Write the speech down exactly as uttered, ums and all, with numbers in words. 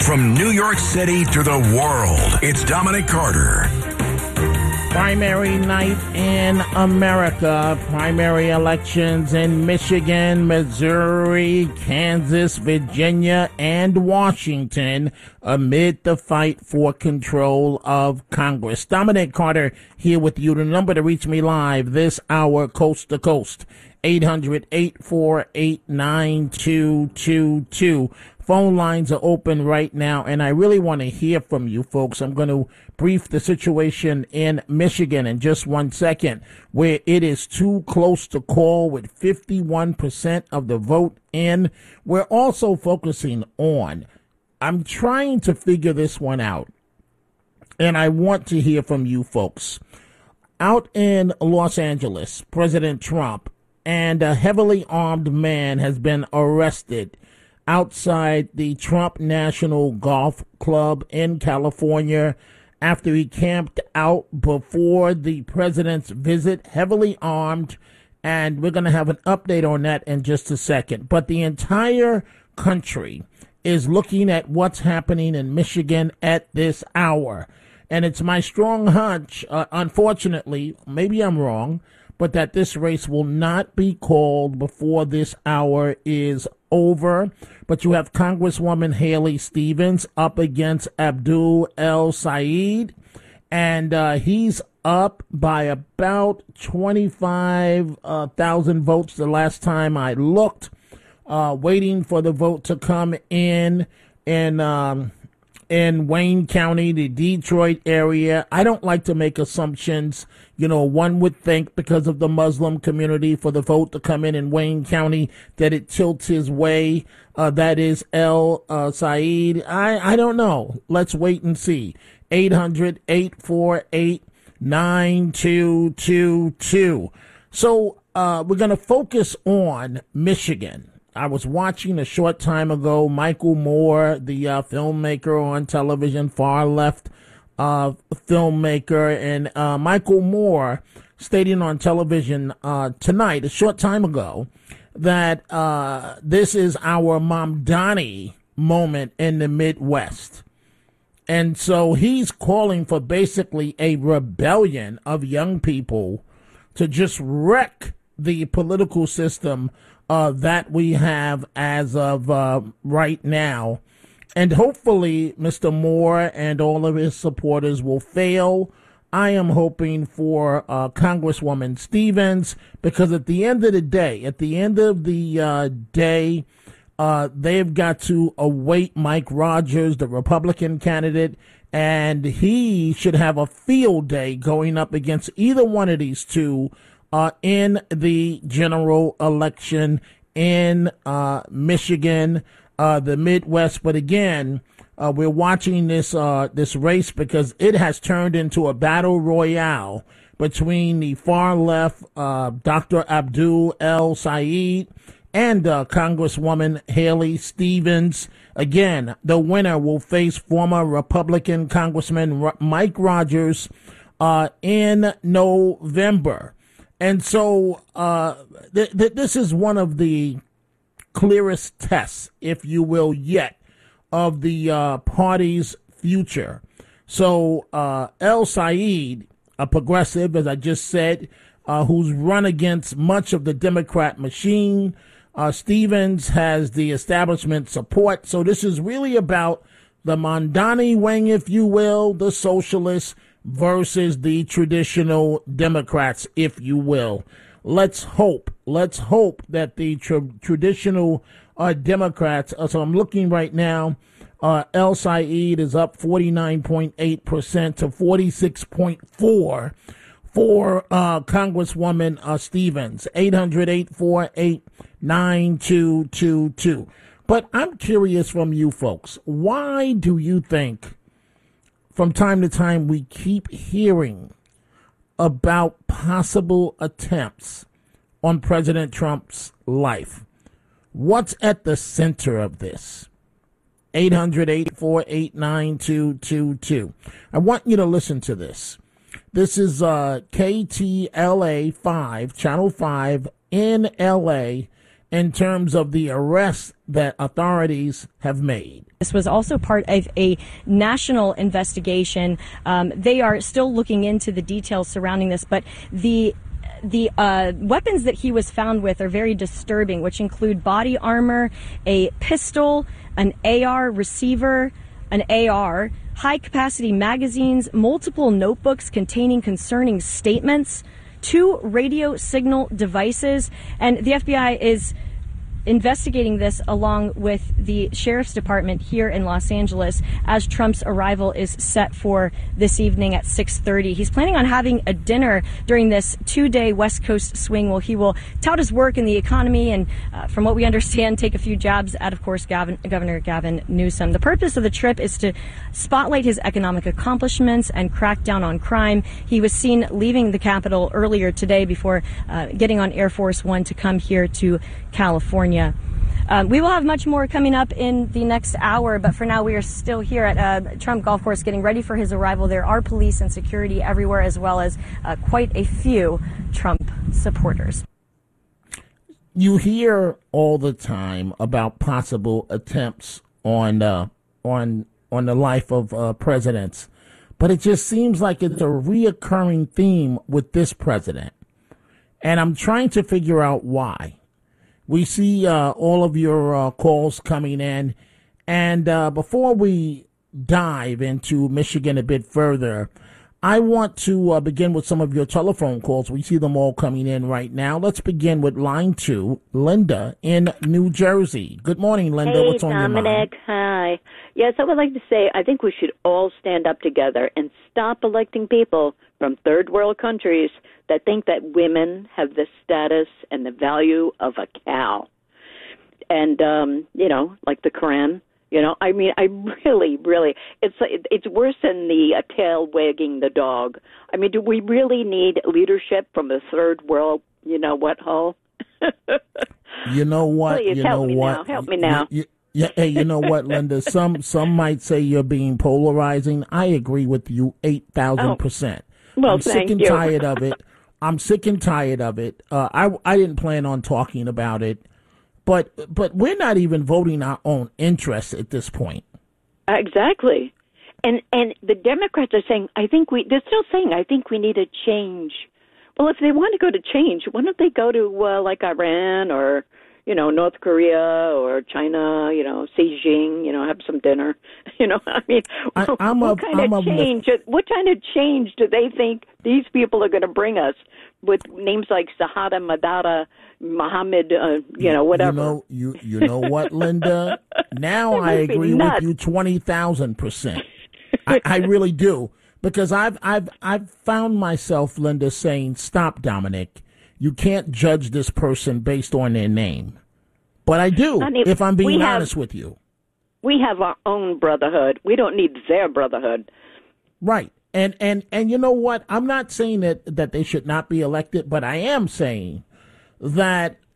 From New York City to the world, it's Dominic Carter. Primary night in America. Primary elections in Michigan, Missouri, Kansas, Virginia, and Washington amid the fight for control of Congress. Dominic Carter here with you. The number to reach me live this hour, coast to coast, eight hundred, eight four eight, nine two two two. Phone lines are open right now, and I really want to hear from you folks. I'm going to brief the situation in Michigan in just one second, where it is too close to call with fifty-one percent of the vote in. We're also focusing on, I'm trying to figure this one out, and I want to hear from you folks. Out in Los Angeles, President Trump and a heavily armed man has been arrested outside the Trump National Golf Club in California after he camped out before the president's visit, heavily armed, and we're going to have an update on that in just a second. But the entire country is looking at what's happening in Michigan at this hour, and it's my strong hunch, uh, unfortunately, maybe I'm wrong, but that this race will not be called before this hour is over. But you have Congresswoman Haley Stevens up against Abdul El-Sayed, and uh, he's up by about twenty-five thousand votes the last time I looked, uh, waiting for the vote to come in in um, in Wayne County, the Detroit area. I don't like to make assumptions. You know, one would think because of the Muslim community for the vote to come in in Wayne County that it tilts his way. Uh, that is El uh, Sayed. I, I don't know. Let's wait and see. eight hundred, eight four eight, nine two two two. So uh, we're going to focus on Michigan. I was watching a short time ago Michael Moore, the uh, filmmaker on television, far left uh, filmmaker, and uh, Michael Moore stating on television uh, tonight, a short time ago, that uh, this is our Mamdani moment in the Midwest. And so he's calling for basically a rebellion of young people to just wreck the political system uh, that we have as of uh, right now. And hopefully Mister Moore and all of his supporters will fail. I am hoping for uh, Congresswoman Stevens, because at the end of the day, at the end of the uh, day, uh, they've got to await Mike Rogers, the Republican candidate, and he should have a field day going up against either one of these two uh, in the general election in uh, Michigan, uh, the Midwest. But again, Uh, we're watching this uh, this race because it has turned into a battle royale between the far left, uh, Doctor Abdul El-Sayed, and uh, Congresswoman Haley Stevens. Again, the winner will face former Republican Congressman R- Mike Rogers uh, in November. And so uh, th- th- this is one of the clearest tests, if you will, yet of the uh, party's future. So uh, El-Sayed, a progressive, as I just said, uh, who's run against much of the Democrat machine. Uh, Stevens has the establishment support. So this is really about the Mamdani wing, if you will, the socialists versus the traditional Democrats, if you will. Let's hope, let's hope that the tra- traditional uh, Democrats, uh, so I'm looking right now, uh, El-Sayed is up forty-nine point eight percent to forty-six point four for uh, Congresswoman uh, Stevens, eight hundred, eight four eight, nine two two two. But I'm curious from you folks, why do you think from time to time we keep hearing about possible attempts on President Trump's life? What's at the center of this? eight hundred, eight four eight, nine two two two. I want you to listen to this. This is uh, K T L A five, Channel five in L A, in terms of the arrests that authorities have made. This was also part of a national investigation. Um, they are still looking into the details surrounding this, but the The uh, weapons that he was found with are very disturbing, which include body armor, a pistol, an A R receiver, an A R, high-capacity magazines, multiple notebooks containing concerning statements, two radio signal devices, and the F B I is investigating this along with the Sheriff's Department here in Los Angeles as Trump's arrival is set for this evening at six thirty. He's planning on having a dinner during this two-day West Coast swing where he will tout his work in the economy and, uh, from what we understand, take a few jabs at, of course, Gavin, Governor Gavin Newsom. The purpose of the trip is to spotlight his economic accomplishments and crack down on crime. He was seen leaving the Capitol earlier today before uh, getting on Air Force One to come here to California. Um, we will have much more coming up in the next hour, but for now we are still here at uh, Trump Golf Course getting ready for his arrival. There are police and security everywhere, as well as uh, quite a few Trump supporters. You hear all the time about possible attempts on uh, on on the life of uh, presidents, but it just seems like it's a reoccurring theme with this president, and I'm trying to figure out why. We see uh, all of your uh, calls coming in, and uh, before we dive into Michigan a bit further, I want to uh, begin with some of your telephone calls. We see them all coming in right now. Let's begin with line two, Linda in New Jersey. Good morning, Linda. Hey, What's on Dominic. your mind? Hi. Yes, I would like to say I think we should all stand up together and stop electing people from third world countries that think that women have the status and the value of a cow. And, um, you know, like the Quran, you know, I mean, I really, really, it's it's worse than the uh, tail wagging the dog. I mean, do we really need leadership from a third world, you know, what hole? You know what? Please you help know me what? now. Help me now. You, you, yeah, hey, you know what, Linda? Some some might say you're being polarizing. I agree with you eight thousand Oh. percent. Well, I'm sick thank and you. tired of it. I'm sick and tired of it. Uh, I I didn't plan on talking about it, but but we're not even voting our own interests at this point. Exactly. And and the Democrats are saying, I think we, they're still saying, I think we need a change. Well, if they want to go to change, why don't they go to uh, like Iran or, you know, North Korea or China, you know, Xi Jinping, you know, have some dinner. You know, I mean, I, I'm what a, kind I'm of a, change, what kind of change do they think these people are going to bring us with names like Sahada Madara, Mohammed, uh, you know, whatever? You know, you, you know what, Linda? Now I must be agree with nuts. you twenty thousand percent. I, I really do. Because I've I've I've found myself, Linda, saying, "Stop, Dominic. You can't judge this person based on their name." But I do, Honey, if I'm being we have- honest with you. We have our own brotherhood. We don't need their brotherhood. Right. And and and you know what? I'm not saying that that they should not be elected, but I am saying that